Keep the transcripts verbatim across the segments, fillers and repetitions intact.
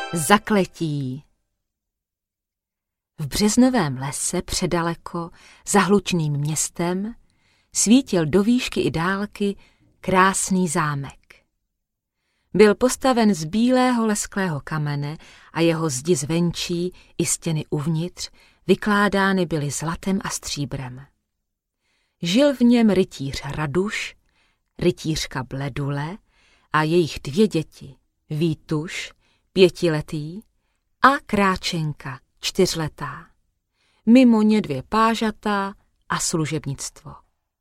Zakletí. V březnovém lese předaleko, za hlučným městem, svítil do výšky i dálky krásný zámek. Byl postaven z bílého lesklého kamene a jeho zdi zvenčí i stěny uvnitř vykládány byly zlatem a stříbrem. Žil v něm rytíř Raduš, rytířka Bledule a jejich dvě děti, Vítuš, pětiletý, a Kráčenka, čtyřletá. Mimo ně dvě pážatá a služebnictvo.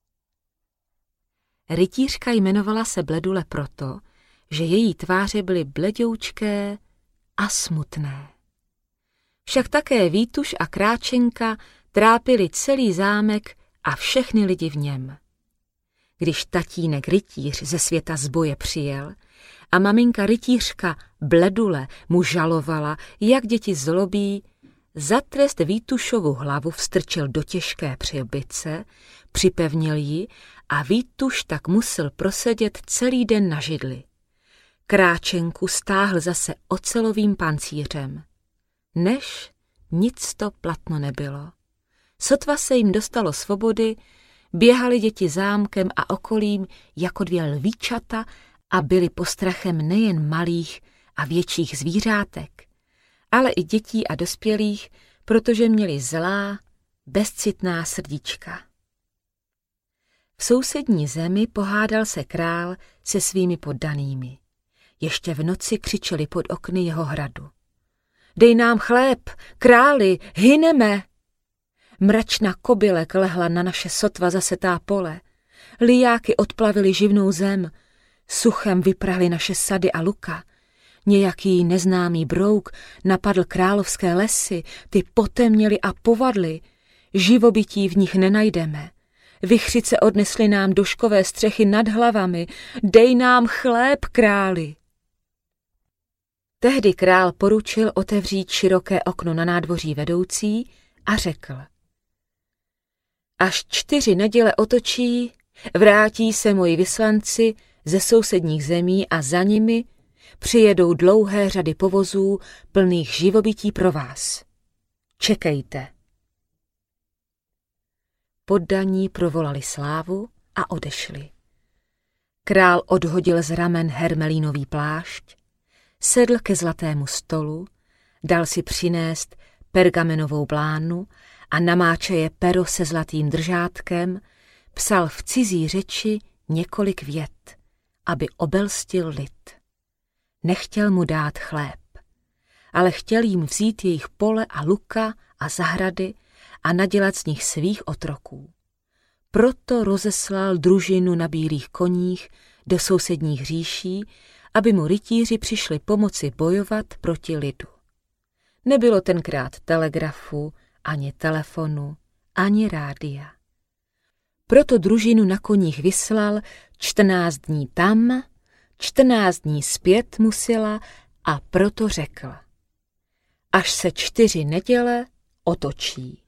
Rytířka jmenovala se Bledule proto, že její tváře byly bledoučké a smutné. Však také Vítuš a Kráčenka trápili celý zámek a všechny lidi v něm. Když tatínek rytíř ze světa z boje přijel a maminka rytířka Bledule mu žalovala, jak děti zlobí, za trest Vítušovu hlavu vstrčil do těžké přilbice, připevnil ji a Vítuš tak musel prosedět celý den na židli. Kráčenku stáhl zase ocelovým pancířem. Než nic to platno nebylo. Sotva se jim dostalo svobody, běhali děti zámkem a okolím jako dvě lvíčata a byli postrachem nejen malých a větších zvířátek, ale i dětí a dospělých, protože měli zlá, bezcitná srdíčka. V sousední zemi pohádal se král se svými poddanými. Ještě v noci křičeli pod okny jeho hradu. Dej nám chléb, králi, hyneme! Mračna kobylek lehla na naše sotva zasetá pole. Lijáky odplavili živnou zem, suchem vyprahli naše sady a luka. Nějaký neznámý brouk napadl královské lesy, ty potemněli a povadli. Živobytí v nich nenajdeme. Vichřice odnesly nám doškové střechy nad hlavami. Dej nám chléb, králi! Tehdy král poručil otevřít široké okno na nádvoří vedoucí a řekl: Až čtyři neděle otočí, vrátí se moji vyslanci ze sousedních zemí a za nimi přijedou dlouhé řady povozů plných živobytí pro vás. Čekejte. Poddaní provolali slávu a odešli. Král odhodil z ramen hermelínový plášť, sedl ke zlatému stolu, dal si přinést pergamenovou blánu a namáčeje pero se zlatým držátkem, psal v cizí řeči několik vět, aby obelstil lid. Nechtěl mu dát chléb, ale chtěl jim vzít jejich pole a luka a zahrady a nadělat z nich svých otroků. Proto rozeslal družinu na bílých koních do sousedních říší, aby mu rytíři přišli pomoci bojovat proti lidu. Nebylo tenkrát telegrafu, ani telefonu, ani rádia. Proto družinu na koních vyslal, čtrnáct dní tam, čtrnáct dní zpět musela a proto řekl: Až se čtyři neděle otočí.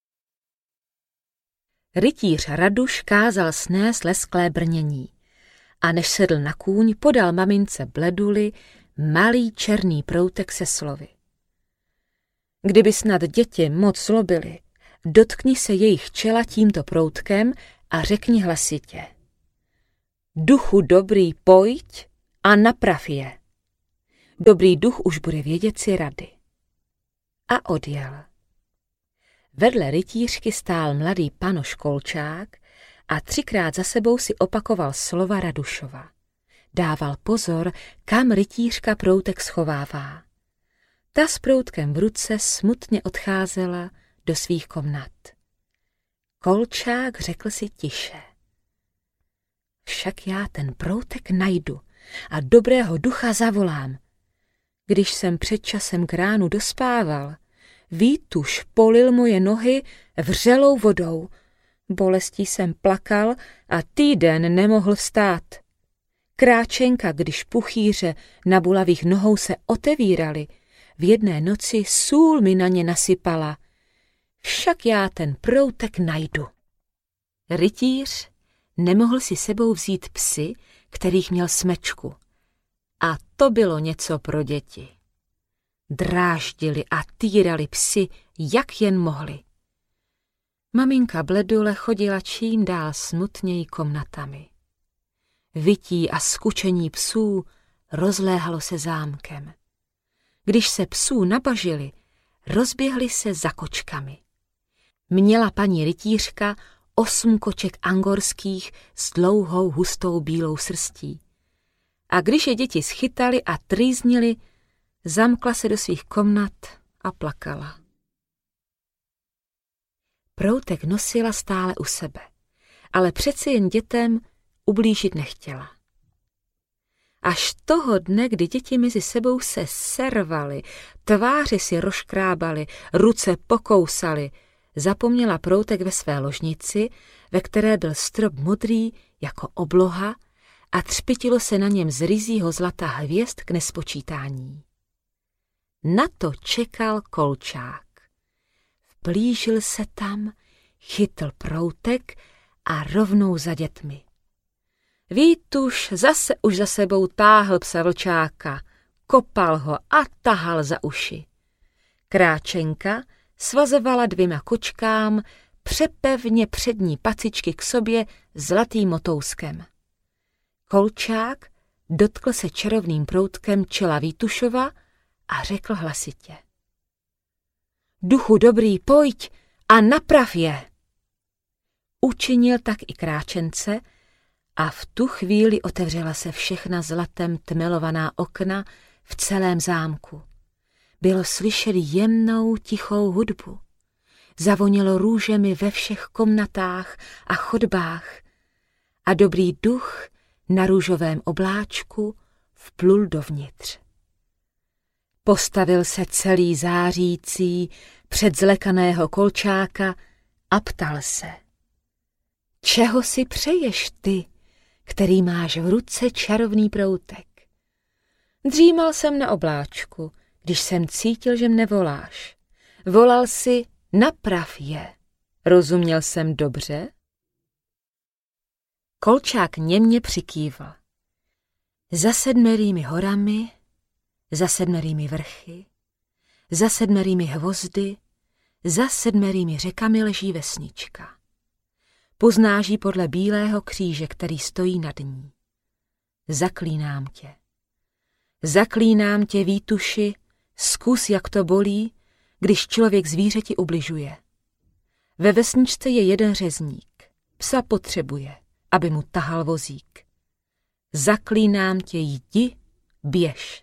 Rytíř Raduš kázal snést lesklé brnění a než sedl na kůň, podal mamince Bleduli malý černý proutek se slovy: Kdyby snad děti moc zlobily, dotkni se jejich čela tímto proutkem a řekni hlasitě: Duchu dobrý, pojď a naprav je. Dobrý duch už bude vědět si rady. A odjel. Vedle rytířky stál mladý panoš Kolčák a třikrát za sebou si opakoval slova Radušova. Dával pozor, kam rytířka proutek schovává. Ta s proutkem v ruce smutně odcházela do svých komnat. Kolčák řekl si tiše: Však já ten proutek najdu a dobrého ducha zavolám. Když jsem před časem k ránu dospával, Vítuš polil moje nohy vřelou vodou. Bolestí jsem plakal a týden nemohl vstát. Kráčenka, když puchýře na bulavých nohou se otevíraly, v jedné noci sůl mi na ně nasypala. Však já ten proutek najdu. Rytíř nemohl si sebou vzít psy, kterých měl smečku. A to bylo něco pro děti. Dráždili a týrali psi, jak jen mohli. Maminka Bledule chodila čím dál smutněji komnatami. Vytí a skučení psů rozléhalo se zámkem. Když se psů nabažili, rozběhli se za kočkami. Měla paní rytířka osm koček angorských s dlouhou hustou bílou srstí. A když je děti schytali a trýznili, zamkla se do svých komnat a plakala. Proutek nosila stále u sebe, ale přeci jen dětem ublížit nechtěla. Až toho dne, kdy děti mezi sebou se servaly, tváře si rozškrábaly, ruce pokousaly, zapomněla Proutek ve své ložnici, ve které byl strop modrý jako obloha a třpytilo se na něm z ryzího zlata hvězd k nespočítání. Na to čekal Kolčák. Vplížil se tam, chytl Proutek a rovnou za dětmi. Vítuš zase už za sebou táhl psa Vlčáka, kopal ho a tahal za uši. Kráčenka svazovala dvěma kočkám přepevně přední pacičky k sobě zlatým motouskem. Kolčák dotkl se čarovným proutkem čela Vítušova a řekl hlasitě. Duchu dobrý, pojď a naprav je. Učinil tak i kráčence a v tu chvíli otevřela se všechna zlatem tmelovaná okna v celém zámku. Bylo slyšet jemnou tichou hudbu. Zavonilo růžemi ve všech komnatách a chodbách a dobrý duch na růžovém obláčku vplul dovnitř. Postavil se celý zářící před zlekaného Kolčáka a ptal se. Čeho si přeješ ty, který máš v ruce čarovný proutek? Dřímal jsem na obláčku, když jsem cítil, že mne voláš. Volal si, naprav je. Rozuměl jsem dobře? Kolčák němě přikývl. Za sedmerými horami, za sedmerými vrchy, za sedmerými hvozdy, za sedmerými řekami leží vesnička. Poznáš ji podle bílého kříže, který stojí nad ní. Zaklínám tě. Zaklínám tě, Vítuši, zkus, jak to bolí, když člověk zvířeti ubližuje. Ve vesničce je jeden řezník. Psa potřebuje, aby mu tahal vozík. Zaklínám tě, jdi, běž.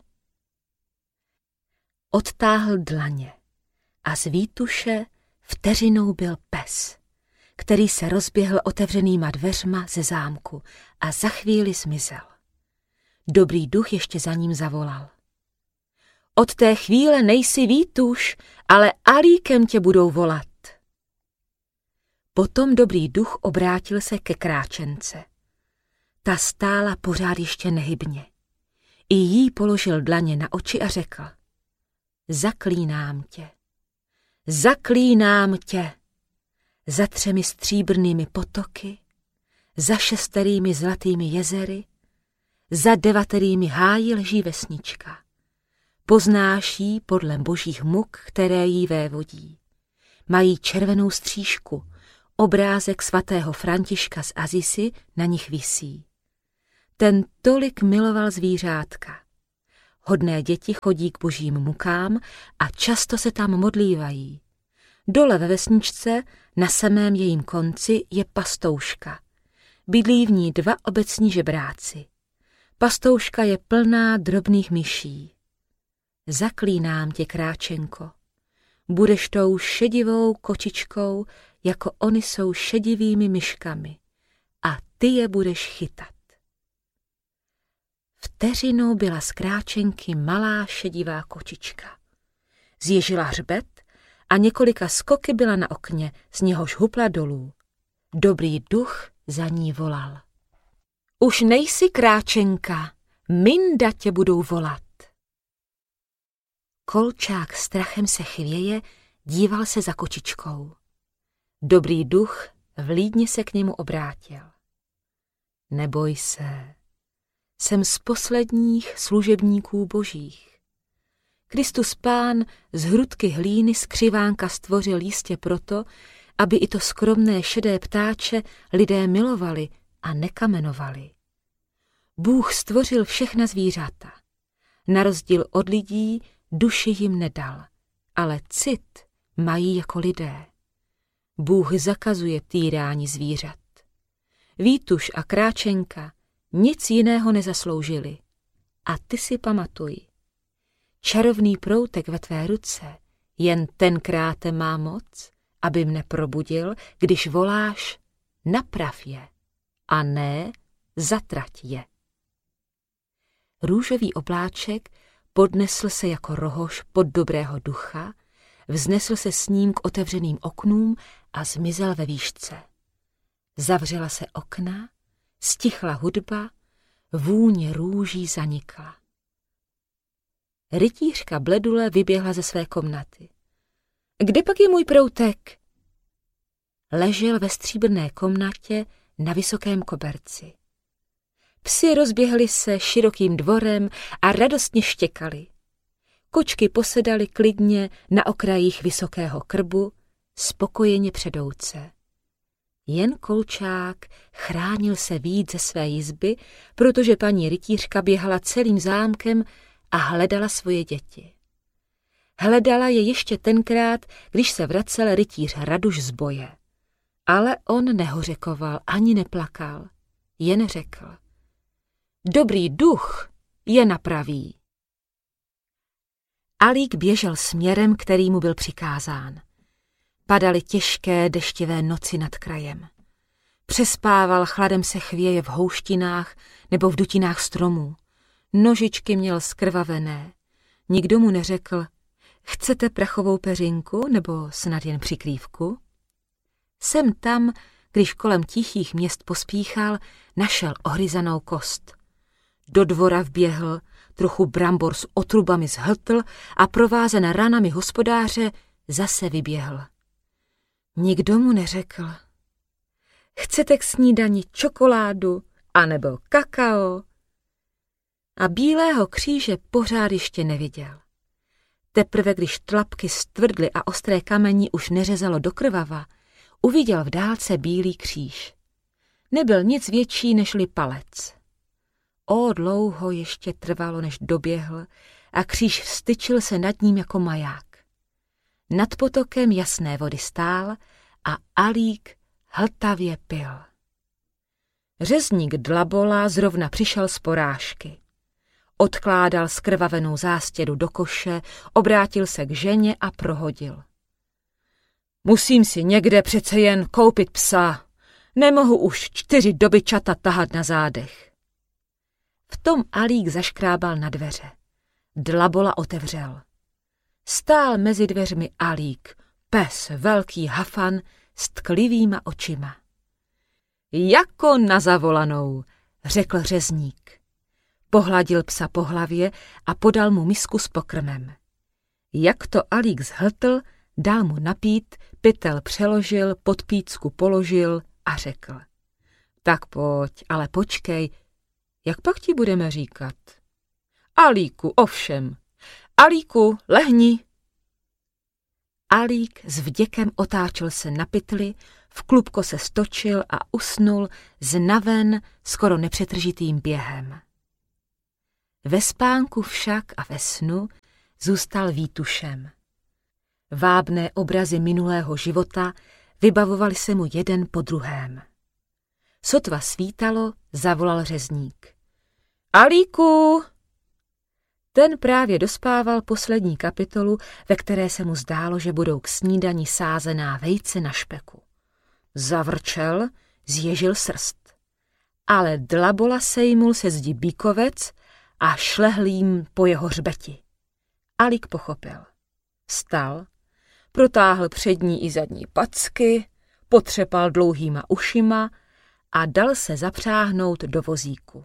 Odtáhl dlaně a z Vítuše vteřinou byl pes, který se rozběhl otevřenýma dveřma ze zámku a za chvíli zmizel. Dobrý duch ještě za ním zavolal. Od té chvíle nejsi Vítuš, ale Alíkem tě budou volat. Potom dobrý duch obrátil se ke kráčence. Ta stála pořád ještě nehybně. I jí položil dlaně na oči a řekl. Zaklínám tě. Zaklínám tě. Za třemi stříbrnými potoky, za šesterými zlatými jezery, za devaterými háji leží vesnička. Poznáš jí podle božích muk, které jí vévodí. Mají červenou střížku, obrázek svatého Františka z Asisi na nich visí. Ten tolik miloval zvířátka. Hodné děti chodí k božím mukám a často se tam modlívají. Dole ve vesničce, na samém jejím konci, je pastouška. Bydlí v ní dva obecní žebráci. Pastouška je plná drobných myší. Zaklínám tě, kráčenko. Budeš tou šedivou kočičkou, jako oni jsou šedivými myškami. A ty je budeš chytat. Vteřinou byla z kráčenky malá šedivá kočička. Zježila hřbet a několika skoky byla na okně, z něhož hupla dolů. Dobrý duch za ní volal. Už nejsi kráčenka, Minda tě budou volat. Kolčák strachem se chvěje, díval se za kočičkou. Dobrý duch vlídně se k němu obrátil. Neboj se, jsem z posledních služebníků božích. Kristus Pán z hrudky hlíny skřivánka stvořil jistě proto, aby i to skromné šedé ptáče lidé milovali a nekamenovali. Bůh stvořil všechna zvířata. Na rozdíl od lidí duši jim nedal, ale cit mají jako lidé. Bůh zakazuje týrání zvířat. Výtuš a kráčenka nic jiného nezasloužili. A ty si pamatuj. Čarovný proutek ve tvé ruce jen tenkrát má moc, aby mne probudil, když voláš naprav je, a ne zatrať je. Růžový obláček podnesl se jako rohož pod dobrého ducha, vznesl se s ním k otevřeným oknům a zmizel ve výšce. Zavřela se okna, stichla hudba, vůně růží zanikla. Rytířka Bledule vyběhla ze své komnaty. Kde pak je můj proutek? Ležel ve stříbrné komnatě na vysokém koberci. Psi rozběhli se širokým dvorem a radostně štěkali. Kočky posedaly klidně na okrajích vysokého krbu, spokojeně předouce. Jen Kolčák chránil se víc ze své jizby, protože paní rytířka běhala celým zámkem a hledala svoje děti. Hledala je ještě tenkrát, když se vracel rytíř Raduš z boje. Ale on nehořekoval ani neplakal, jen řekl: Dobrý duch je napraví. Alík běžel směrem, který mu byl přikázán. Padaly těžké deštivé noci nad krajem. Přespával, chladem se chvěje v houštinách nebo v dutinách stromů. Nožičky měl skrvavené. Nikdo mu neřekl: Chcete prachovou peřinku nebo snad jen přikrývku? Sem tam, když kolem tichých měst pospíchal, našel ohryzanou kost. Do dvora vběhl, trochu brambor s otrubami zhltl a provázen ranami hospodáře zase vyběhl. Nikdo mu neřekl: Chcete k snídani čokoládu anebo kakao? A bílého kříže pořád ještě neviděl. Teprve když tlapky stvrdly a ostré kamení už neřezalo do krvava, uviděl v dálce bílý kříž. Nebyl nic větší nežli palec. O, dlouho ještě trvalo, než doběhl a kříž vztyčil se nad ním jako maják. Nad potokem jasné vody stál a Alík hltavě pil. Řezník Dlabola zrovna přišel z porážky. Odkládal skrvavenou zástěru do koše, obrátil se k ženě a prohodil: Musím si někde přece jen koupit psa. Nemohu už čtyři dobyčata tahat na zádech. V tom Alík zaškrábal na dveře. Dlabola otevřel. Stál mezi dveřmi Alík, pes, velký hafan s tklivýma očima. Jako na zavolanou, řekl řezník. Pohladil psa po hlavě a podal mu misku s pokrmem. Jak to Alík zhltl, dal mu napít, pytel přeložil, pod pícku položil a řekl: Tak pojď, ale počkej, jak pak ti budeme říkat? Alíku, ovšem. Alíku, lehni. Alík s vděkem otáčel se na pytli, v klubko se stočil a usnul znaven skoro nepřetržitým během. Ve spánku však a ve snu zůstal výtušem. Vábné obrazy minulého života vybavovaly se mu jeden po druhém. Sotva svítalo, zavolal řezník. Alíku! Ten právě dospával poslední kapitolu, ve které se mu zdálo, že budou k snídani sázená vejce na špeku. Zavrčel, zježil srst. Ale Dlabola sejmul se zdi bíkovec a šlehl jim po jeho hřbeti. Alík pochopil. Vstal, protáhl přední i zadní packy, potřepal dlouhýma ušima a dal se zapřáhnout do vozíku.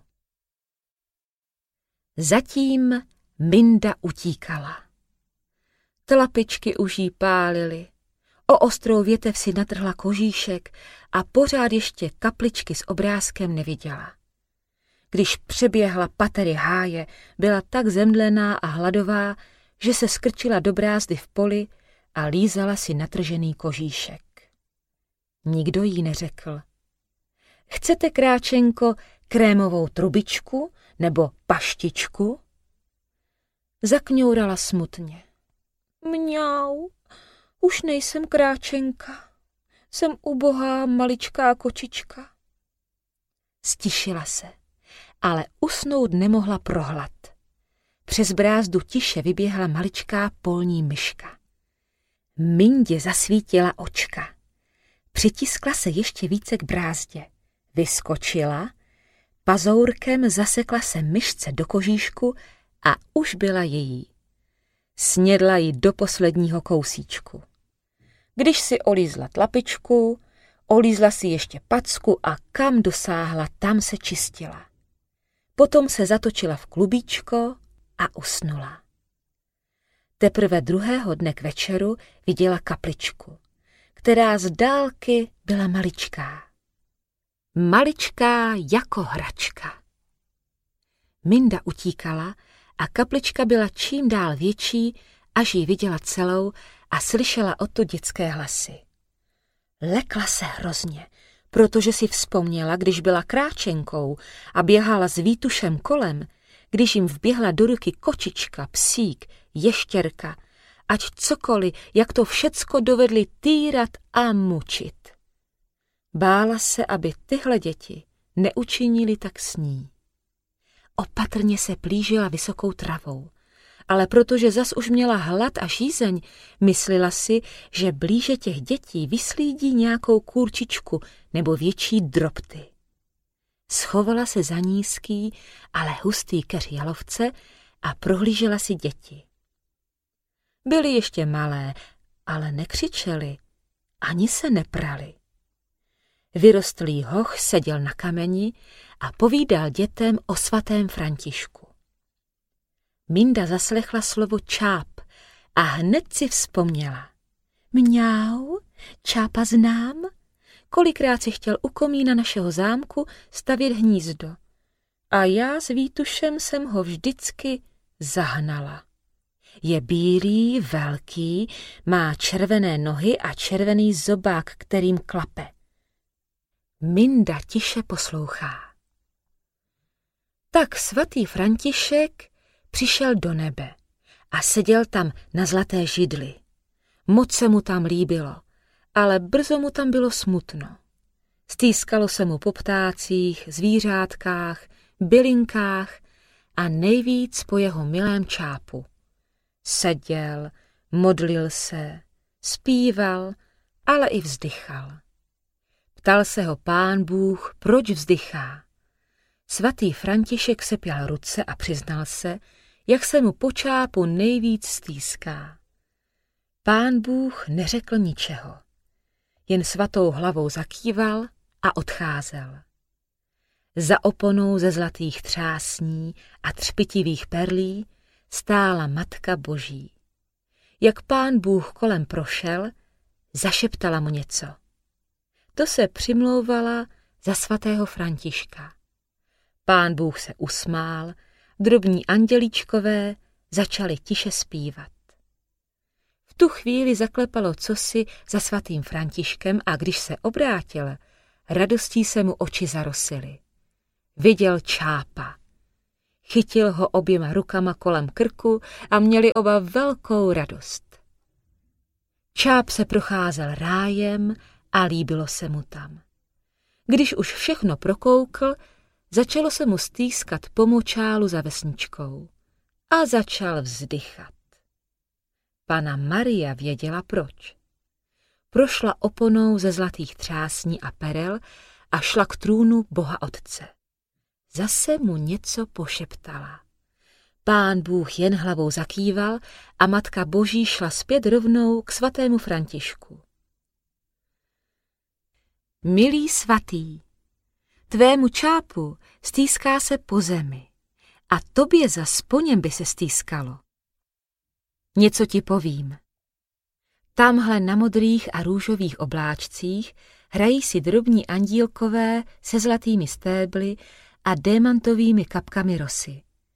Zatím Minda utíkala. Tlapičky už jí pálily, o ostrou větev si natrhla kožíšek a pořád ještě kapličky s obrázkem neviděla. Když přeběhla patery háje, byla tak zemdlená a hladová, že se skrčila do brázdy v poli a lízala si natržený kožíšek. Nikdo jí neřekl: Chcete, kráčenko, krémovou trubičku nebo paštičku? Zakňourala smutně. Mňau, už nejsem kráčenka, jsem ubohá maličká kočička. Stišila se, ale usnout nemohla pro hlad. Přes brázdu tiše vyběhla maličká polní myška. Mindě zasvítila očka. Přitiskla se ještě více k brázdě. Vyskočila, pazourkem zasekla se myšce do kožíšku a už byla její. Snědla ji do posledního kousíčku. Když si olízla tlapičku, olízla si ještě packu a kam dosáhla, tam se čistila. Potom se zatočila v klubíčko a usnula. Teprve druhého dne k večeru viděla kapličku, která z dálky byla maličká. Maličká jako hračka. Minda utíkala a kaplička byla čím dál větší, až ji viděla celou a slyšela odtud dětské hlasy. Lekla se hrozně, protože si vzpomněla, když byla kráčenkou a běhala s výtušem kolem, když jim vběhla do ruky kočička, psík, ještěrka, ať cokoliv, jak to všecko dovedli týrat a mučit. Bála se, aby tyhle děti neučinili tak s ní. Opatrně se plížila vysokou travou, ale protože zas už měla hlad a žízeň, myslela si, že blíže těch dětí vyslídí nějakou kůrčičku nebo větší drobty. Schovala se za nízký, ale hustý keř jalovce a prohlížela si děti. Byly ještě malé, ale nekřičeli, ani se neprali. Vyrostlý hoch seděl na kameni a povídal dětem o svatém Františku. Minda zaslechla slovo čáp a hned si vzpomněla. Mňau, čápa znám, kolikrát si chtěl u komína našeho zámku stavět hnízdo. A já s výtušem jsem ho vždycky zahnala. Je bílý, velký, má červené nohy a červený zobák, kterým klape. Minda tiše poslouchá. Tak svatý František přišel do nebe a seděl tam na zlaté židli. Moc se mu tam líbilo, ale brzo mu tam bylo smutno. Stýskalo se mu po ptácích, zvířátkách, bylinkách a nejvíc po jeho milém čápu. Seděl, modlil se, zpíval, ale i vzdychal. Ptal se ho Pán Bůh, proč vzdychá. Svatý František sepěl ruce a přiznal se, jak se mu po čápu nejvíc stýská. Pán Bůh neřekl ničeho, jen svatou hlavou zakýval a odcházel. Za oponou ze zlatých třásní a třpitivých perlí stála Matka Boží. Jak Pán Bůh kolem prošel, zašeptala mu něco. To se přimlouvala za svatého Františka. Pán Bůh se usmál, drobní andělíčkové začali tiše zpívat. V tu chvíli zaklepalo cosi za svatým Františkem a když se obrátil, radostí se mu oči zarosily. Viděl čápa. Chytil ho oběma rukama kolem krku a měli oba velkou radost. Čáp se procházel rájem a líbilo se mu tam. Když už všechno prokoukl, začalo se mu stýskat po močálu za vesničkou a začal vzdychat. Panna Maria věděla proč. Prošla oponou ze zlatých třásní a perel a šla k trůnu Boha Otce. Zase mu něco pošeptala. Pán Bůh jen hlavou zakýval a Matka Boží šla zpět rovnou k svatému Františku. Milý svatý, tvému čápu stýská se po zemi a tobě zas po něm by se stýskalo. Něco ti povím. Tamhle na modrých a růžových obláčcích hrají si drobní andílkové se zlatými stébly a démantovými kapkami rosy.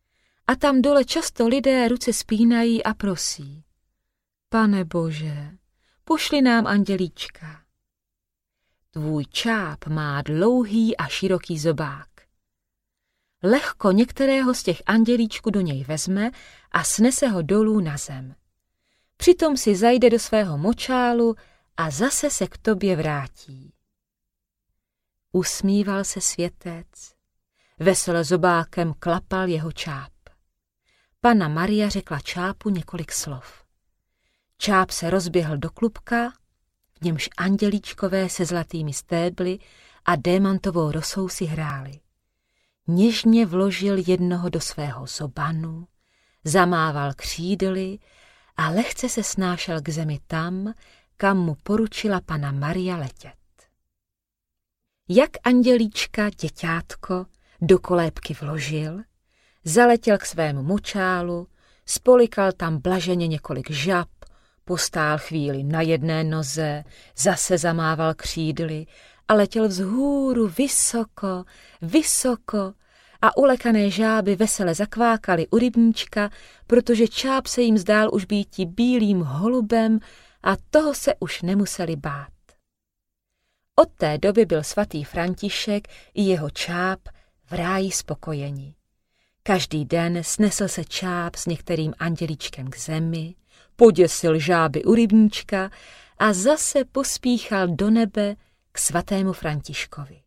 A tam dole často lidé ruce spínají a prosí. Pane Bože, pošli nám andělíčka. Tvůj čáp má dlouhý a široký zobák. Lehko některého z těch andělíčků do něj vezme a snese ho dolů na zem. Přitom si zajde do svého močálu a zase se k tobě vrátí. Usmíval se světec. Vesele zobákem klapal jeho čáp. Panna Maria řekla čápu několik slov. Čáp se rozběhl do klubka, v němž andělíčkové se zlatými stébly a démantovou rosou si hráli. Něžně vložil jednoho do svého zobanu, zamával křídly a lehce se snášel k zemi tam, kam mu poručila Panna Maria letět. Jak andělíčka děťátko do kolébky vložil, zaletěl k svému močálu, spolikal tam blaženě několik žab, postál chvíli na jedné noze, zase zamával křídly a letěl vzhůru vysoko, vysoko a ulekané žáby vesele zakvákaly u rybníčka, protože čáp se jim zdál už býti bílým holubem a toho se už nemuseli bát. Od té doby byl svatý František i jeho čáp v ráji spokojeni. Každý den snesl se čáp s některým andělíčkem k zemi, poděsil žáby u rybníčka a zase pospíchal do nebe k svatému Františkovi.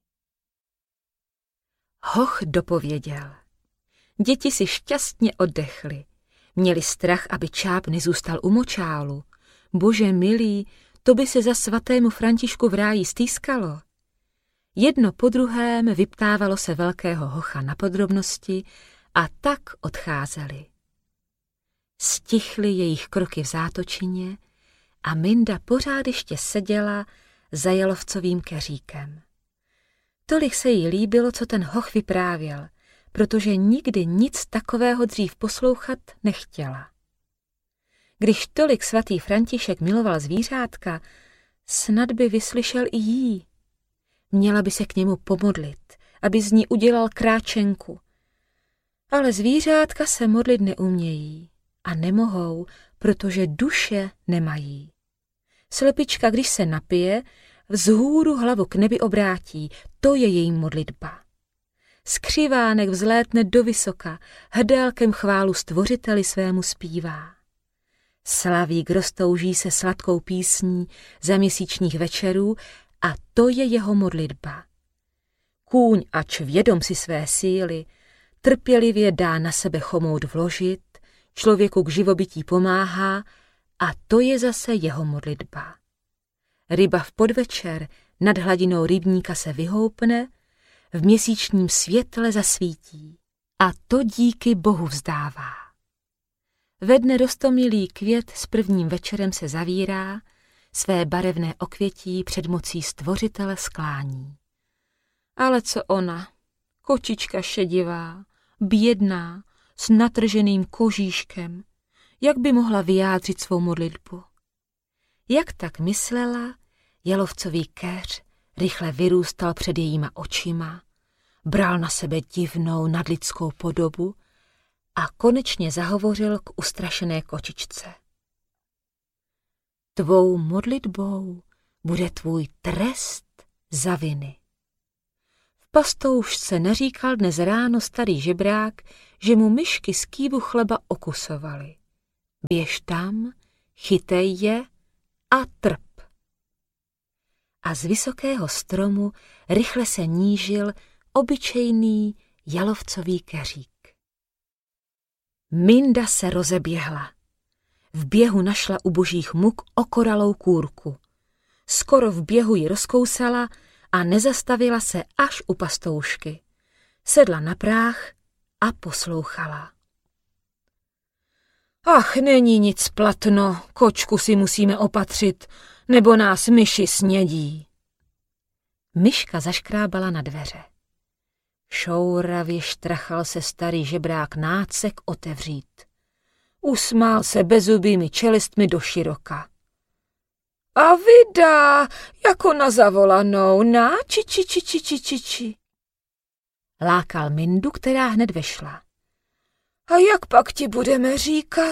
Hoch dopověděl. Děti si šťastně oddechly. Měli strach, aby čáp nezůstal u močálu. Bože milý, to by se za svatému Františku v ráji stýskalo. Jedno po druhém vyptávalo se velkého hocha na podrobnosti a tak odcházeli. Stichly jejich kroky v zátočině a Minda pořád ještě seděla za jalovcovým keříkem. Tolik se jí líbilo, co ten hoch vyprávěl, protože nikdy nic takového dřív poslouchat nechtěla. Když tolik svatý František miloval zvířátka, snad by vyslyšel i jí. Měla by se k němu pomodlit, aby z ní udělal kráčenku. Ale zvířátka se modlit neumějí a nemohou, protože duše nemají. Slepička, když se napije, vzhůru hlavu k nebi obrátí, to je její modlitba. Skřivánek vzlétne do vysoka, hdálkem chválu stvořiteli svému zpívá. Slavík roztouží se sladkou písní za měsíčních večerů a to je jeho modlitba. Kůň, ač vědom si své síly, trpělivě dá na sebe chomout vložit, člověku k živobytí pomáhá a to je zase jeho modlitba. Ryba v podvečer nad hladinou rybníka se vyhoupne, v měsíčním světle zasvítí a to díky Bohu vzdává. Ve dne roztomilý květ s prvním večerem se zavírá, své barevné okvětí před mocí stvořitele sklání. Ale co ona, kočička šedivá, bědná, s natrženým kožíškem, jak by mohla vyjádřit svou modlitbu? Jak tak myslela, jalovcový keř rychle vyrůstal před jejíma očima, bral na sebe divnou nadlidskou podobu a konečně zahovořil k ustrašené kočičce. Tvou modlitbou bude tvůj trest za viny. V pastoušce neříkal dnes ráno starý žebrák, že mu myšky z kývu chleba okusovaly. Běž tam, chytej je a trp. A z vysokého stromu rychle se nížil obyčejný jalovcový keřík. Minda se rozeběhla. V běhu našla u božích muk okoralou kůrku. Skoro v běhu ji rozkousala a nezastavila se až u pastoušky. Sedla na práh a poslouchala. Ach, není nic platno, kočku si musíme opatřit, nebo nás myši snědí. Myška zaškrábala na dveře. Šouravě štrachal se starý žebrák nácek otevřít. Usmál se bezubými čelistmi do široka. A vydá, jako na zavolanou, na či či či či či či či. Lákal Mindu, která hned vešla. A jak pak ti budeme říkat?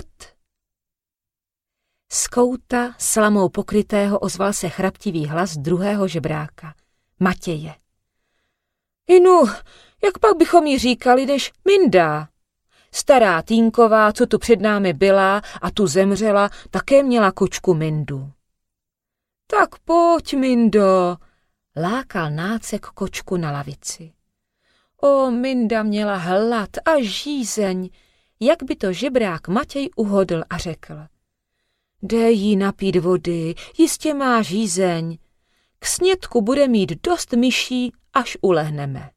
Z kouta slamou pokrytého ozval se chraptivý hlas druhého žebráka, Matěje. Inu, jak pak bychom jí říkali než Minda? Stará Týnková, co tu před námi byla a tu zemřela, také měla kočku Mindu. Tak pojď, Mindo, lákal Nácek kočku na lavici. O, Minda měla hlad a žízeň, jak by to žebrák Matěj uhodl a řekl. Dej jí napít vody, jistě má žízeň. K snědku bude mít dost myší, až ulehneme.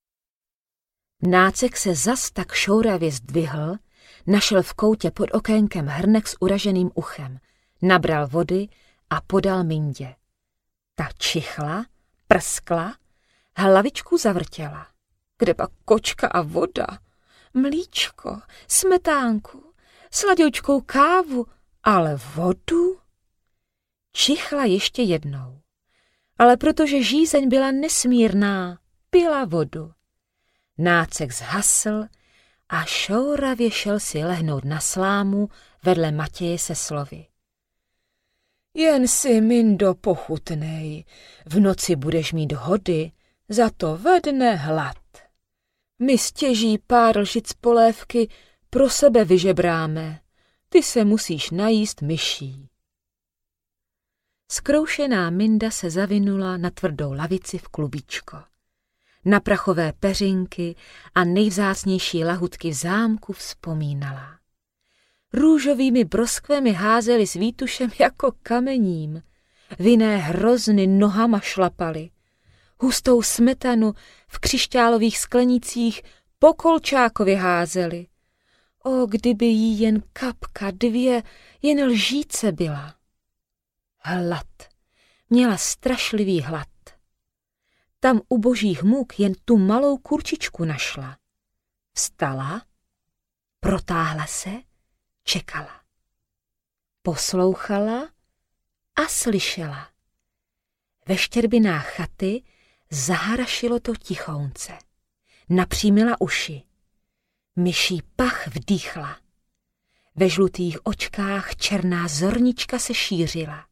Nácek se zas tak šouravě zdvihl, našel v koutě pod okénkem hrnek s uraženým uchem, nabral vody a podal Mindě. Ta čichla, prskla, hlavičku zavrtěla. Kde pak kočka a voda, mlíčko, smetánku, sladěčkou kávu, ale vodu? Čichla ještě jednou, ale protože žízeň byla nesmírná, pila vodu. Nácek zhasl a šouravě šel si lehnout na slámu vedle Matěje se slovy. Jen si, Mindo, pochutnej, v noci budeš mít hody, za to ve dne hlad. My stěží pár lžic polévky pro sebe vyžebráme, ty se musíš najíst myší. Zkroušená Minda se zavinula na tvrdou lavici v klubíčko. Na prachové peřinky a nejvzácnější lahutky v zámku vzpomínala. Růžovými broskvemi házeli s Vítušem jako kamením, vinné hrozny nohama šlapali, hustou smetanu v křišťálových sklenicích po Kolčákově házeli. O, kdyby jí jen kapka, dvě, jen lžíce byla. Hlad, měla strašlivý hlad. Tam u božích můk jen tu malou kurčičku našla. Vstala, protáhla se, čekala. Poslouchala a slyšela. Ve štěrbinách chaty zaharašilo to tichounce. Napřímila uši. Myší pach vdýchla. Ve žlutých očkách černá zornička se šířila.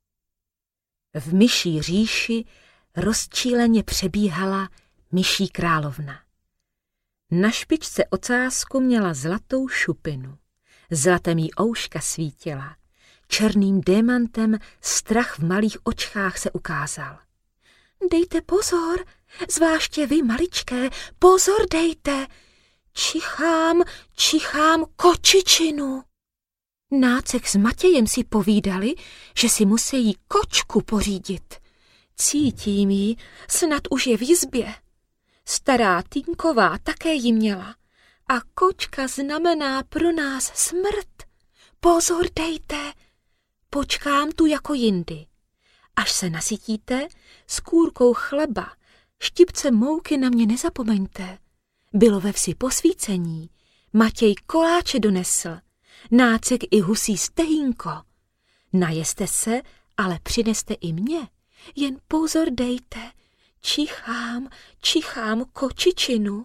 V myší říši rozčíleně přebíhala myší královna. Na špičce ocásku měla zlatou šupinu. Zlatem jí ouška svítila. Černým démantem strach v malých očkách se ukázal. Dejte pozor, zvláště vy, maličké, pozor dejte. Čichám, čichám kočičinu. Nácek s Matějem si povídali, že si musí kočku pořídit. Cítím ji, snad už je v jizbě. Stará Týnková také ji měla. A kočka znamená pro nás smrt. Pozor dejte, počkám tu jako jindy. Až se nasytíte, s kůrkou chleba, štipce mouky na mě nezapomeňte. Bylo ve vsi posvícení, Matěj koláče donesl, Nácek i husí stehínko. Najeste se, ale přineste i mě, jen pozor dejte, čichám, čichám kočičinu.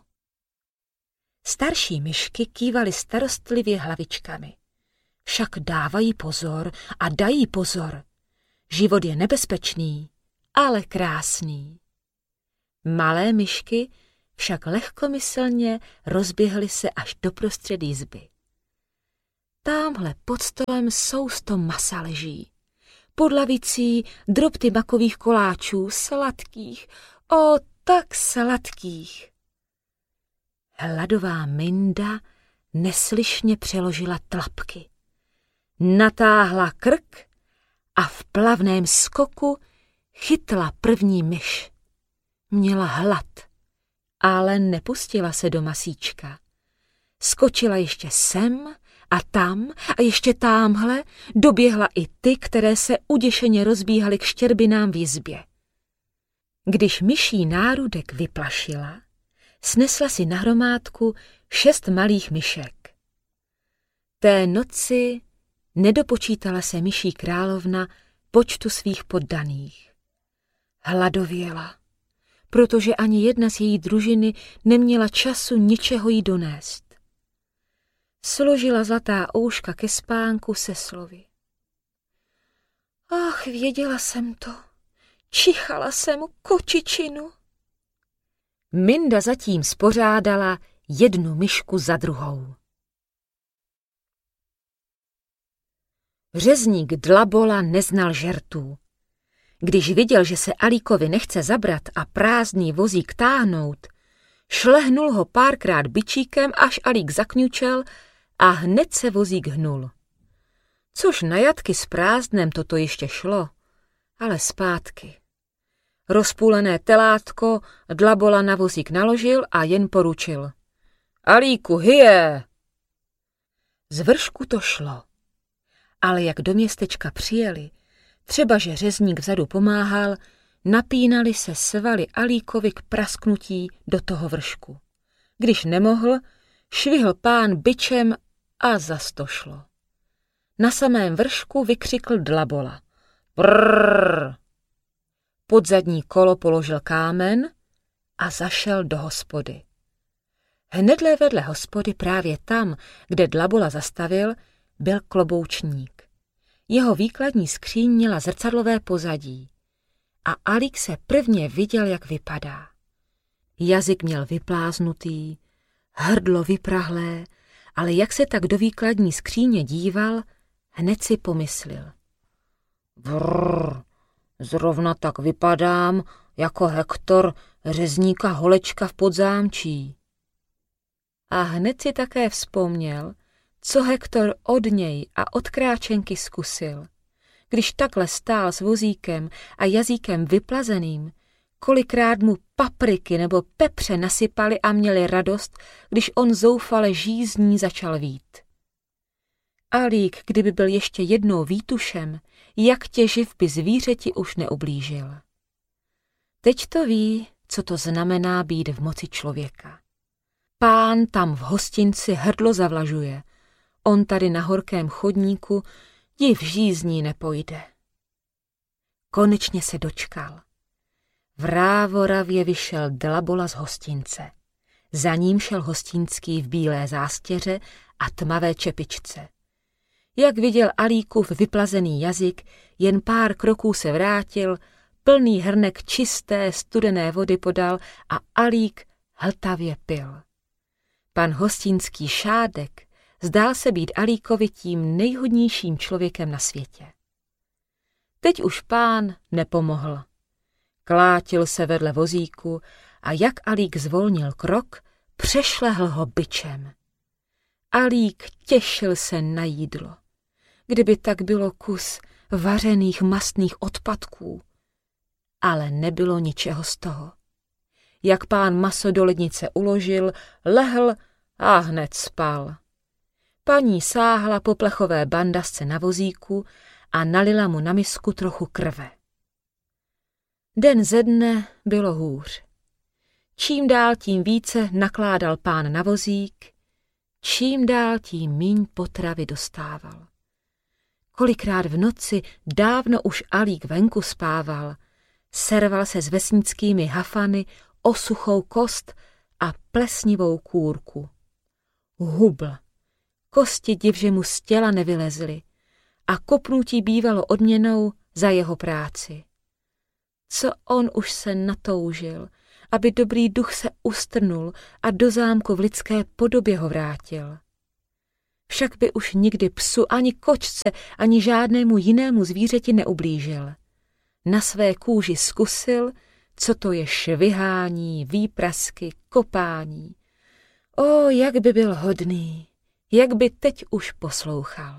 Starší myšky kývaly starostlivě hlavičkami. Však dávají pozor a dají pozor. Život je nebezpečný, ale krásný. Malé myšky však lehkomyslně rozběhly se až do prostřed jizby. Támhle pod stolem sousto masa leží. Pod lavicí drobty makových koláčů, sladkých, o tak sladkých. Hladová Minda neslyšně přeložila tlapky. Natáhla krk a v plavném skoku chytla první myš. Měla hlad, ale nepustila se do masíčka. Skočila ještě sem a tam a ještě támhle, doběhla i ty, které se uděšeně rozbíhaly k štěrbinám v jizbě. Když myší nárudek vyplašila, snesla si na hromádku šest malých myšek. Té noci nedopočítala se myší královna počtu svých poddaných. Hladověla, protože ani jedna z její družiny neměla času ničeho jí donést. složila zlatá ouška ke spánku se slovy. Ach, věděla jsem to. Čichala jsem kočičinu. Minda zatím spořádala jednu myšku za druhou. Řezník Dlabola neznal žertů. Když viděl, že se Alíkovi nechce zabrat a prázdný vozík táhnout, šlehnul ho párkrát bičíkem, až Alík zakňučel a hned se vozík hnul. Což na jatky s prázdnem toto ještě šlo, ale zpátky. Rozpůlené telátko Dlabola na vozík naložil a jen poručil. Alíku, hyje! Z vršku to šlo, ale jak do městečka přijeli, třeba že řezník vzadu pomáhal, napínali se svaly Alíkovi k prasknutí do toho vršku. Když nemohl, švihl pán bičem a zas to šlo. Na samém vršku vykřikl Dlabola. Brrr! Pod zadní kolo položil kámen a zašel do hospody. Hnedle vedle hospody, právě tam, kde Dlabola zastavil, byl kloboučník. Jeho výkladní skříň měla zrcadlové pozadí a Alík se prvně viděl, jak vypadá. Jazyk měl vypláznutý, hrdlo vyprahlé, ale jak se tak do výkladní skříně díval, hned si pomyslil. Brrr, zrovna tak vypadám jako Hektor řezníka Holečka v Podzámčí. A hned si také vzpomněl, co Hektor od něj a od Kráčenky zkusil. Když takhle stál s vozíkem a jazykem vyplazeným, kolikrát mu papriky nebo pepře nasypali a měli radost, když on zoufale žízní začal vít. Alík, kdyby byl ještě jednou výtušem, jak těživ by zvířeti už neublížil. Teď to ví, co to znamená být v moci člověka. Pán tam v hostinci hrdlo zavlažuje, on tady na horkém chodníku div žízní nepojde. Konečně se dočkal. V rávoravě vyšel Dlabola z hostince. Za ním šel hostinský v bílé zástěře a tmavé čepičce. Jak viděl Alíkův vyplazený jazyk, jen pár kroků se vrátil, plný hrnek čisté studené vody podal a Alík hltavě pil. Pan hostinský Šádek zdál se být Alíkovi tím nejhodnějším člověkem na světě. Teď už pán nepomohl. Klátil se vedle vozíku a jak Alík zvolnil krok, přešlehl ho bičem. Alík těšil se na jídlo. Kdyby tak bylo kus vařených mastných odpadků. Ale nebylo ničeho z toho. Jak pán maso do lednice uložil, lehl a hned spal. Paní sáhla po plechové bandasce na vozíku a nalila mu na misku trochu krve. Den ze dne bylo hůř. Čím dál tím více nakládal pán na vozík, čím dál tím míň potravy dostával. Kolikrát v noci dávno už Alík venku spával, serval se s vesnickými hafany o suchou kost a plesnivou kůrku. Hubl, kosti divže mu z těla nevylezly a kopnutí bývalo odměnou za jeho práci. Co on už se natoužil, aby dobrý duch se ustrnul a do zámku v lidské podobě ho vrátil. Však by už nikdy psu ani kočce, ani žádnému jinému zvířeti neublížil. Na své kůži zkusil, co to je švihání, výprasky, kopání. O, jak by byl hodný, jak by teď už poslouchal.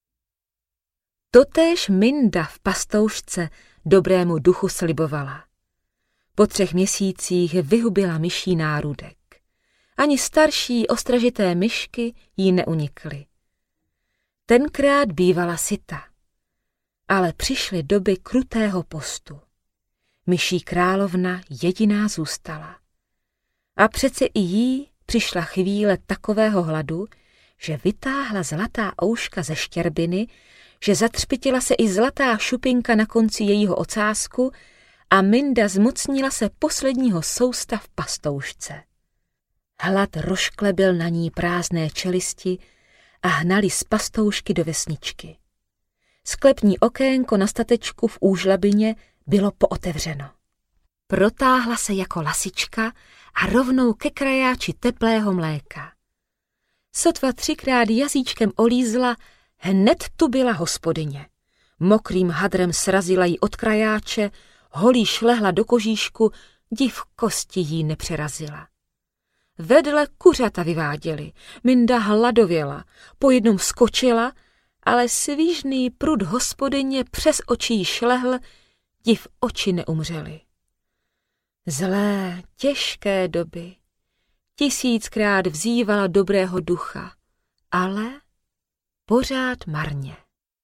Totéž Minda v pastoušce dobrému duchu slibovala. Po třech měsících vyhubila myší nárůdek. Ani starší ostražité myšky jí neunikly. Tenkrát bývala syta, ale přišly doby krutého postu. Myší královna jediná zůstala. A přece i jí přišla chvíle takového hladu, že vytáhla zlatá ouška ze štěrbiny, že zatřpitila se i zlatá šupinka na konci jejího ocásku a Minda zmocnila se posledního sousta v pastoušce. Hlad rozklebil na ní prázdné čelisti a hnali z pastoušky do vesničky. Sklepní okénko na statečku v úžlabině bylo pootevřeno. Protáhla se jako lasička a rovnou ke krajáči teplého mléka. Sotva třikrát jazyčkem olízla, hned tu byla hospodyně. Mokrým hadrem srazila jí od krajáče, holí šlehla do kožíšku, div kosti jí nepřerazila. Vedle kuřata vyváděli, Minda hladověla, po jednom skočila, ale svížný prud hospodyně přes oči jí šlehl, div oči neumřely. Zlé, těžké doby, tisíckrát vzývala dobrého ducha, ale pořád marně.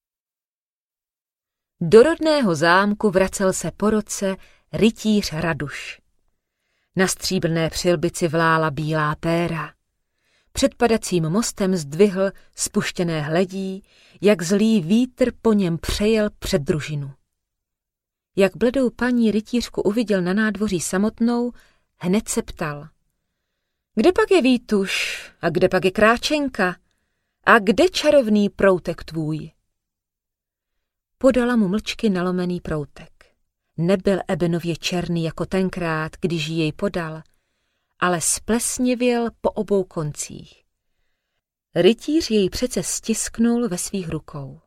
Do rodného zámku vracel se po roce rytíř Raduš. Na stříbrné přilbici vlála bílá péra. Před padacím mostem zdvihl spuštěné hledí, jak zlý vítr po něm přejel před družinu. Jak bledou paní rytířku uviděl na nádvoří samotnou, hned se ptal. Kde pak je Vítuš a kde pak je Kráčenka a kde čarovný proutek tvůj? Podala mu mlčky nalomený proutek. Nebyl ebenově černý jako tenkrát, když ji jej podal, ale splesnivěl po obou koncích. Rytíř jej přece stisknul ve svých rukou.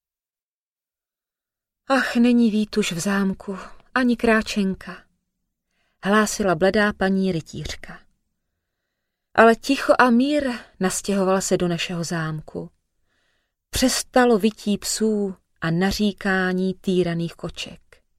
Ach, není Vítuš v zámku, ani Kráčenka, hlásila bledá paní rytířka. Ale ticho a mír nastěhoval se do našeho zámku. Přestalo vytí psů a naříkání týraných koček.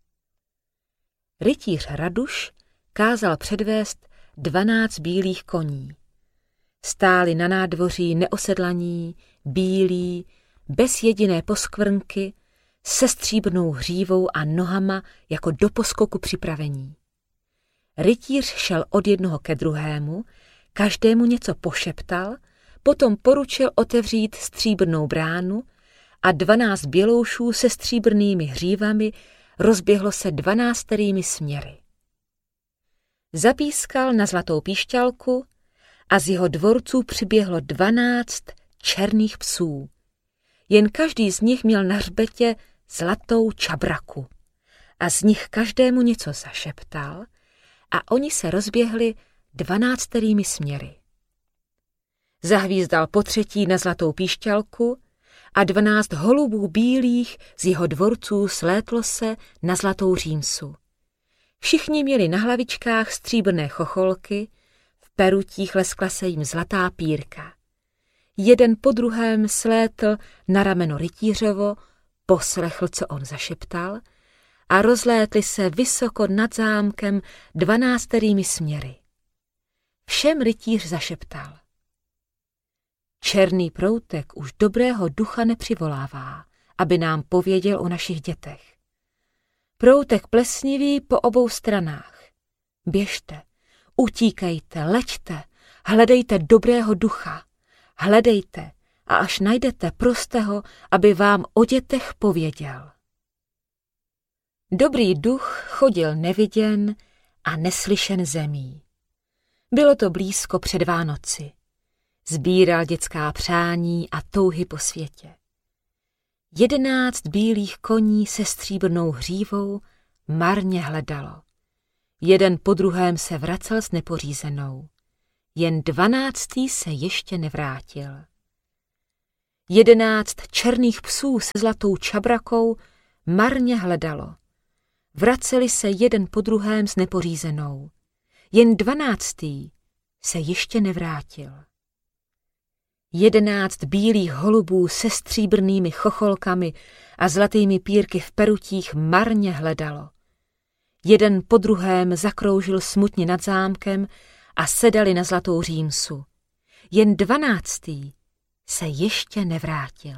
Rytíř Raduš kázal předvést dvanáct bílých koní. Stáli na nádvoří neosedlaní, bílí, bez jediné poskvrnky, se stříbrnou hřívou a nohama jako do poskoku připravení. Rytíř šel od jednoho ke druhému, každému něco pošeptal, potom poručil otevřít stříbrnou bránu a dvanáct běloušů se stříbrnými hřívami rozběhlo se dvanácterými směry. Zapískal na zlatou píšťalku a z jeho dvorců přiběhlo dvanáct černých psů. Jen každý z nich měl na hřbetě zlatou čabraku a z nich každému něco zašeptal a oni se rozběhli dvanácterými směry. Zahvízdal potřetí na zlatou píšťalku a dvanáct holubů bílých z jeho dvorců slétlo se na zlatou římsu. Všichni měli na hlavičkách stříbrné chocholky, v perutích leskla se jim zlatá pírka. Jeden po druhém slétl na rameno rytířovo, poslechl, co on zašeptal, a rozlétli se vysoko nad zámkem dvanácterými směry. Všem rytíř zašeptal. Černý proutek už dobrého ducha nepřivolává, aby nám pověděl o našich dětech. Proutek plesnivý po obou stranách. Běžte, utíkejte, leďte, hledejte dobrého ducha, hledejte a až najdete prostého, aby vám o dětech pověděl. Dobrý duch chodil neviděn a neslyšen zemí. Bylo to blízko před Vánoci. Sbíral dětská přání a touhy po světě. Jedenáct bílých koní se stříbrnou hřívou marně hledalo. Jeden po druhém se vracel s nepořízenou. Jen dvanáctý se ještě nevrátil. Jedenáct černých psů se zlatou čabrakou marně hledalo. Vraceli se jeden po druhém s nepořízenou. Jen dvanáctý se ještě nevrátil. Jedenáct bílých holubů se stříbrnými chocholkami a zlatými pírky v perutích marně hledalo. Jeden po druhém zakroužil smutně nad zámkem a sedali na zlatou římsu. Jen dvanáctý se ještě nevrátil.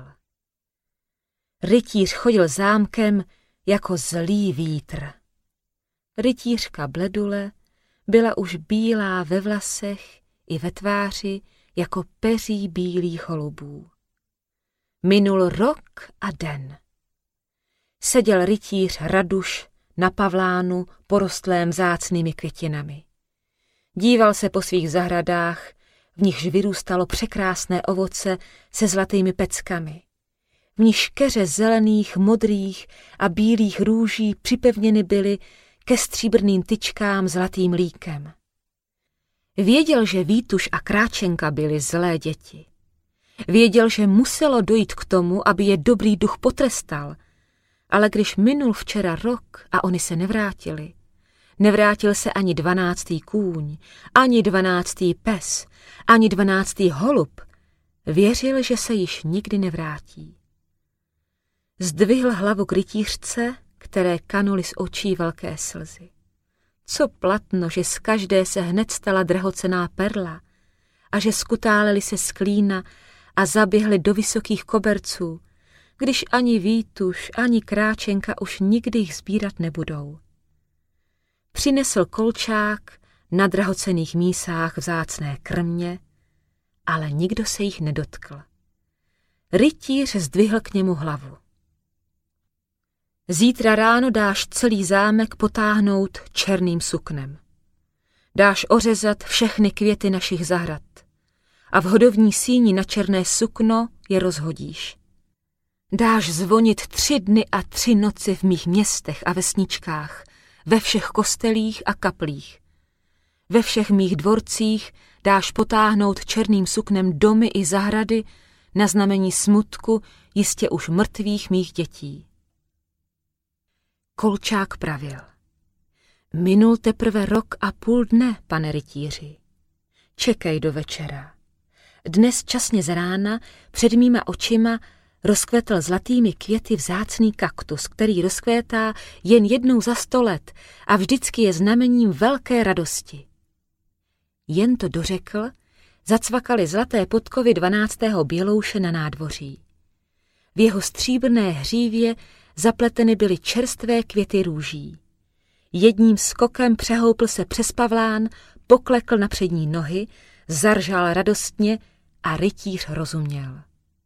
Rytíř chodil zámkem jako zlý vítr. Rytířka Bledule byla už bílá ve vlasech i ve tváři jako peří bílých holubů. Minul rok a den. Seděl rytíř Raduš na pavlánu porostlém vzácnými květinami. Díval se po svých zahradách, v nichž vyrůstalo překrásné ovoce se zlatými peckami. V nichž keře zelených, modrých a bílých růží připevněny byly ke stříbrným tyčkám zlatým líkem. Věděl, že Vítuš a Kráčenka byly zlé děti. Věděl, že muselo dojít k tomu, aby je dobrý duch potrestal, ale když minul včera rok a oni se nevrátili, nevrátil se ani dvanáctý kůň, ani dvanáctý pes, ani dvanáctý holub, věřil, že se již nikdy nevrátí. Zdvihl hlavu k rytířce, které kanuly z očí velké slzy. Co platno, že z každé se hned stala drahocenná perla a že skutáleli se z klína a zaběhli do vysokých koberců, když ani Vítuš, ani Kráčenka už nikdy jich sbírat nebudou. Přinesl kolčák na drahocenných mísách vzácné krmě, ale nikdo se jich nedotkl. Rytíř zdvihl k němu hlavu. Zítra ráno dáš celý zámek potáhnout černým suknem. Dáš ořezat všechny květy našich zahrad a v hodovní síni na černé sukno je rozhodíš. Dáš zvonit tři dny a tři noci v mých městech a vesničkách, ve všech kostelích a kaplích. Ve všech mých dvorcích dáš potáhnout černým suknem domy i zahrady na znamení smutku jistě už mrtvých mých dětí. Kolčák pravil. Minul teprve rok a půl dne, pane rytíři. Čekej do večera. Dnes časně z rána před mýma očima rozkvetl zlatými květy vzácný kaktus, který rozkvétá jen jednou za sto let a vždycky je znamením velké radosti. Jen to dořekl, zacvakaly zlaté podkovy dvanáctého bělouše na nádvoří. V jeho stříbrné hřívě zapleteny byly čerstvé květy růží. Jedním skokem přehoupl se přes pavlán, poklekl na přední nohy, zaržal radostně a rytíř rozuměl.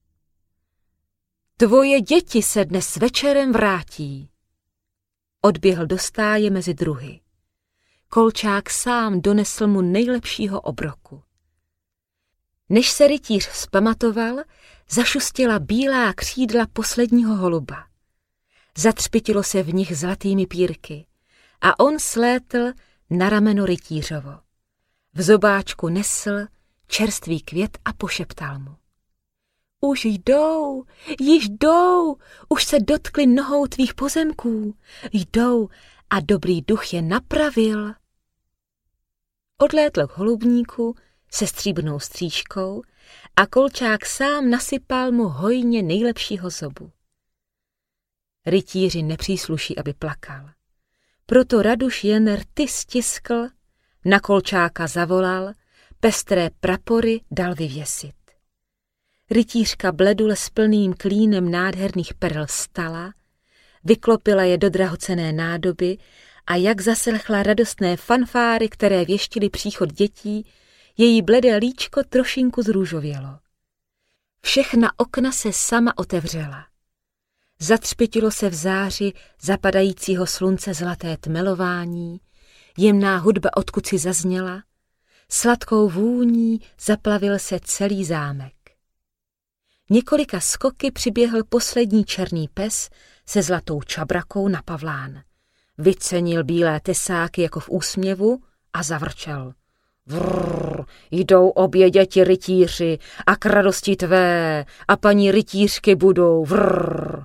Tvoje děti se dnes večerem vrátí. Odběhl do stáje mezi druhy. Kolčák sám donesl mu nejlepšího obroku. Než se rytíř vzpamatoval, zašustila bílá křídla posledního holuba. Zatřpitilo se v nich zlatými pírky a on slétl na rameno rytířovo. V zobáčku nesl čerstvý květ a pošeptal mu. Už jdou, již jdou, už se dotkli nohou tvých pozemků, jdou a dobrý duch je napravil. Odlétl k holubníku se stříbrnou střížkou a Kolčák sám nasypal mu hojně nejlepšího zobu. Rytíři nepřísluší, aby plakal. Proto Raduš jen rty stiskl, na Kolčáka zavolal, pestré prapory dal vyvěsit. Rytířka bledule s plným klínem nádherných perl vstala, vyklopila je do drahocenné nádoby a jak zaslechla radostné fanfáry, které věštily příchod dětí, její bledé líčko trošinku zrůžovělo. Všechna okna se sama otevřela. Zatřpitilo se v záři zapadajícího slunce zlaté tmelování, jemná hudba odkud si zazněla, sladkou vůní zaplavil se celý zámek. Několika skoky přiběhl poslední černý pes se zlatou čabrakou na pavlán. Vycenil bílé tesáky jako v úsměvu a zavrčel. Vrr, jdou obě děti rytíři a k radosti tvé a paní rytířky budou vrr.